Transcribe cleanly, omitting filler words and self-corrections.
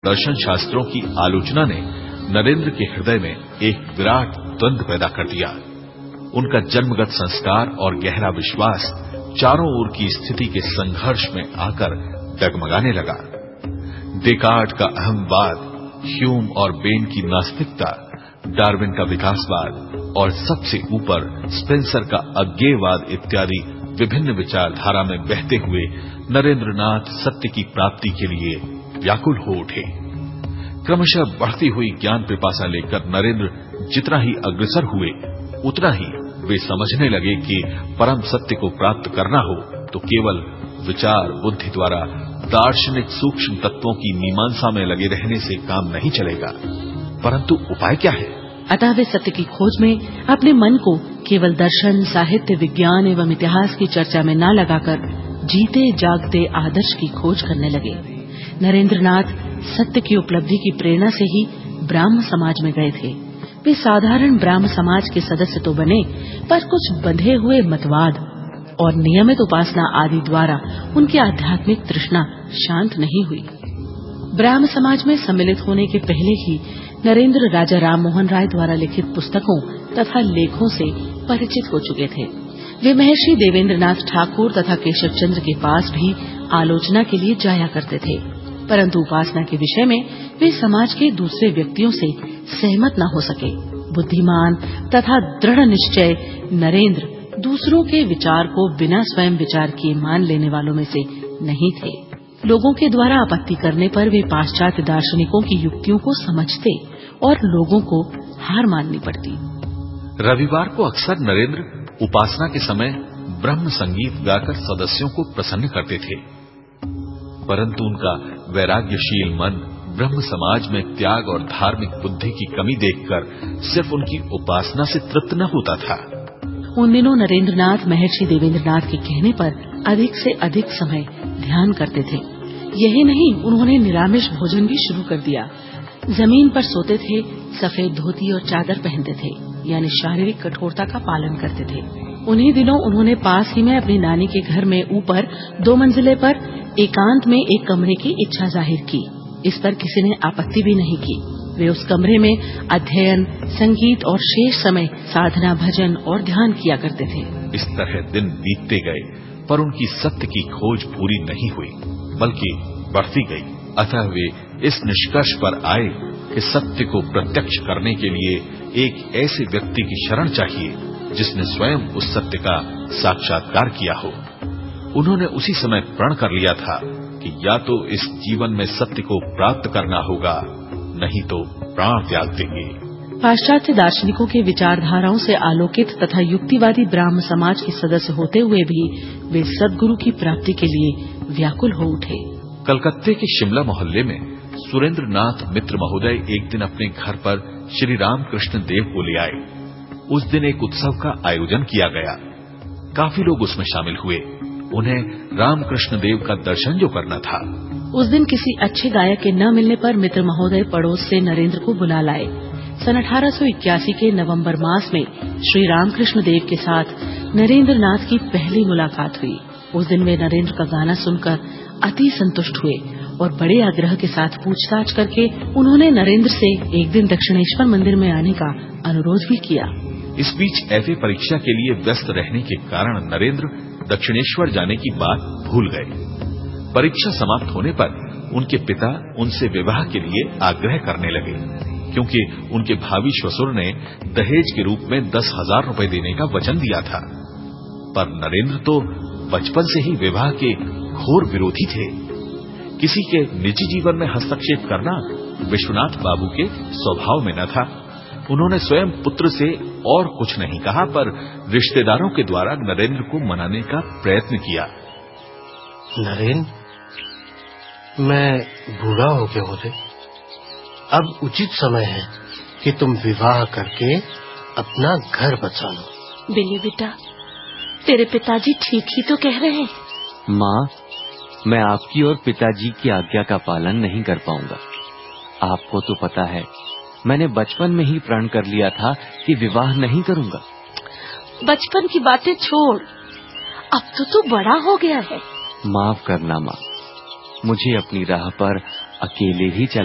दर्शन शास्त्रों की आलोचना ने नरेंद्र के हृदय में एक विराट द्वंद्व पैदा कर दिया। उनका जन्मगत संस्कार और गहरा विश्वास चारों ओर की स्थिति के संघर्ष में आकर डगमगाने लगा। डेकार्ट का अहमवाद, ह्यूम और बेन की नास्तिकता, डार्विन का विकासवाद और सबसे ऊपर स्पेंसर का अज्ञेयवाद इत्यादि विभिन्न विचारधारा में बहते हुए नरेंद्रनाथ सत्य की प्राप्ति के लिए व्याकुल हो उठे। क्रमशः बढ़ती हुई ज्ञान पिपासा लेकर नरेंद्र जितना ही अग्रसर हुए, उतना ही वे समझने लगे कि परम सत्य को प्राप्त करना हो तो केवल विचार बुद्धि द्वारा दार्शनिक सूक्ष्म तत्वों की मीमांसा में लगे रहने से काम नहीं चलेगा, परंतु उपाय क्या है? अतः वे सत्य की खोज में अपने मन को केवल दर्शन, साहित्य, विज्ञान एवं इतिहास की चर्चा में न लगाकर जीते जागते आदर्श की खोज करने लगे। नरेंद्रनाथ सत्य की उपलब्धि की प्रेरणा से ही ब्राह्म समाज में गए थे। वे साधारण ब्राह्म समाज के सदस्य तो बने, पर कुछ बंधे हुए मतवाद और नियमित उपासना आदि द्वारा उनकी आध्यात्मिक तृष्णा शांत नहीं हुई। ब्राह्म समाज में सम्मिलित होने के पहले ही नरेंद्र राजा राम मोहन राय द्वारा लिखित पुस्तकों तथा लेखों से परिचित हो चुके थे। वे महर्षि देवेंद्रनाथ ठाकुर तथा केशव चंद्र के पास भी आलोचना के लिए जाया करते थे, परंतु उपासना के विषय में वे समाज के दूसरे व्यक्तियों से सहमत न हो सके। बुद्धिमान तथा दृढ़ निश्चय नरेंद्र दूसरों के विचार को बिना स्वयं विचार किए मान लेने वालों में से नहीं थे। लोगों के द्वारा आपत्ति करने पर वे पाश्चात्य दार्शनिकों की युक्तियों को समझते और लोगों को हार माननी पड़ती। रविवार को अक्सर नरेंद्र उपासना के समय ब्रह्म संगीत गाकर सदस्यों को प्रसन्न करते थे, परंतु उनका वैराग्यशील मन ब्रह्म समाज में त्याग और धार्मिक बुद्धि की कमी देखकर सिर्फ उनकी उपासना से तृप्त न होता था। उन दिनों नरेंद्रनाथ महर्षि देवेंद्रनाथ के कहने पर अधिक से अधिक समय ध्यान करते थे। यही नहीं, उन्होंने निरामिष भोजन भी शुरू कर दिया। जमीन पर सोते थे, सफेद धोती और चादर पहनते थे, यानी शारीरिक कठोरता का पालन करते थे। उन्हीं दिनों उन्होंने पास ही में अपनी नानी के घर में ऊपर 2 मंजिले पर एकांत में एक कमरे की इच्छा जाहिर की। इस पर किसी ने आपत्ति भी नहीं की। वे उस कमरे में अध्ययन, संगीत और शेष समय साधना, भजन और ध्यान किया करते थे। इस तरह दिन बीतते गए, पर उनकी सत्य की खोज पूरी नहीं हुई, बल्कि बढ़ती गई। अतः वे इस निष्कर्ष पर आए कि सत्य को प्रत्यक्ष करने के लिए एक ऐसे व्यक्ति की शरण चाहिए जिसने स्वयं उस सत्य का साक्षात्कार किया हो। उन्होंने उसी समय प्रण कर लिया था कि या तो इस जीवन में सत्य को प्राप्त करना होगा, नहीं तो प्राण त्याग देंगे। पाश्चात्य दार्शनिकों के विचारधाराओं से आलोकित तथा युक्तिवादी ब्राह्म समाज के सदस्य होते हुए भी वे सद्गुरु की प्राप्ति के लिए व्याकुल हो उठे। कलकत्ते के शिमला मोहल्ले में सुरेंद्रनाथ मित्र महोदय एक दिन अपने घर पर श्री रामकृष्ण देव को ले आए। उस दिन एक उत्सव का आयोजन किया गया। काफी लोग उसमें शामिल हुए। उन्हें रामकृष्ण देव का दर्शन जो करना था। उस दिन किसी अच्छे गायक के न मिलने पर मित्र महोदय पड़ोस से नरेंद्र को बुला लाए। सन 1881 के नवंबर मास में श्री रामकृष्ण देव के साथ नरेंद्रनाथ की पहली मुलाकात हुई। उस दिन वे नरेंद्र का गाना सुनकर अति संतुष्ट हुए और बड़े आग्रह के साथ पूछताछ करके उन्होंने नरेंद्र से एक दिन दक्षिणेश्वर मंदिर में आने का अनुरोध भी किया। इस बीच एफए परीक्षा के लिए व्यस्त रहने के कारण नरेंद्र दक्षिणेश्वर जाने की बात भूल गए। परीक्षा समाप्त होने पर उनके पिता उनसे विवाह के लिए आग्रह करने लगे, क्योंकि उनके भावी ससुर ने दहेज के रूप में 10,000 रुपए देने का वचन दिया था। पर नरेंद्र तो बचपन से ही विवाह के घोर विरोधी थे। किसी के निजी जीवन में हस्तक्षेप करना विश्वनाथ बाबू के स्वभाव में न था। उन्होंने स्वयं पुत्र से और कुछ नहीं कहा, पर रिश्तेदारों के द्वारा नरेंद्र को मनाने का प्रयत्न किया। नरेंद्र, मैं बूढ़ा हो गया हूँ। अब उचित समय है कि तुम विवाह करके अपना घर बचा लो। बिल्ली बेटा, तेरे पिताजी ठीक ही तो कह रहे हैं। माँ, मैं आपकी और पिताजी की आज्ञा का पालन नहीं कर पाऊंगा। आपको तो पता है, मैंने बचपन में ही प्रण कर लिया था कि विवाह नहीं करूंगा। बचपन की बातें छोड़, अब तो तू बड़ा हो गया है। माफ करना माँ, मुझे अपनी राह पर अकेले ही चल